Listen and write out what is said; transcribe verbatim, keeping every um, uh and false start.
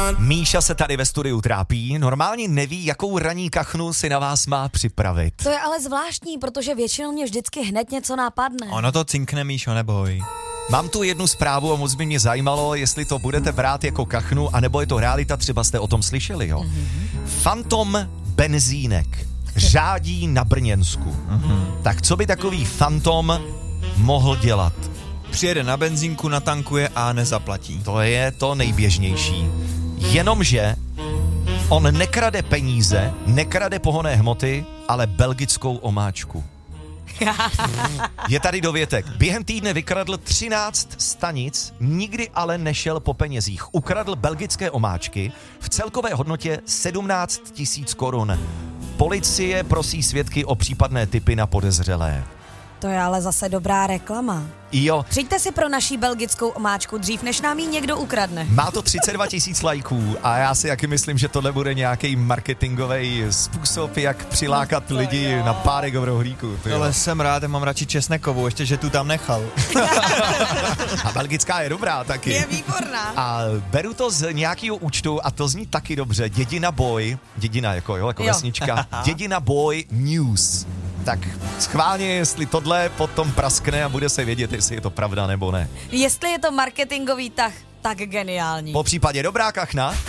Míša se tady ve studiu trápí, normálně neví, jakou ranní kachnu si na vás má připravit. To je ale zvláštní, protože většinou mě vždycky hned něco napadne. Ono to cinkne, Míšo, neboj. Mám tu jednu zprávu a moc by mě zajímalo, jestli to budete brát jako kachnu, anebo je to realita, třeba jste o tom slyšeli, jo. Mm-hmm. Fantom benzínek řádí na Brněnsku. Mm-hmm. Tak co by takový fantom mohl dělat? Přijede na benzínku, natankuje a nezaplatí. To je to nejběžnější. Jenomže on nekrade peníze, nekrade pohonné hmoty, ale belgickou omáčku. Je tady dovětek. Během týdne vykradl třináct stanic, nikdy ale nešel po penězích. Ukradl belgické omáčky v celkové hodnotě sedmnáct tisíc korun. Policie prosí svědky o případné tipy na podezřelé. To je ale zase dobrá reklama. Jo. Přijďte si pro naší belgickou omáčku dřív, než nám ji někdo ukradne. Má to třicet dva tisíc lajků a já si taky myslím, že tohle bude nějaký marketingový způsob, jak přilákat no lidi jo. na párek v rohlíku. Ale jsem rád, já mám radši česnekovou, ještě, že tu tam nechal. A belgická je dobrá taky. Je výborná. A beru to z nějakého účtu a to zní taky dobře. Dědina Boy, dědina jako, jo, jako jo. vesnička. Dědina Boy News. Tak schválně, jestli tohle potom praskne a bude se vědět, jestli je to pravda nebo ne. Jestli je to marketingový tah, tak geniální. Po případě dobrá kachna.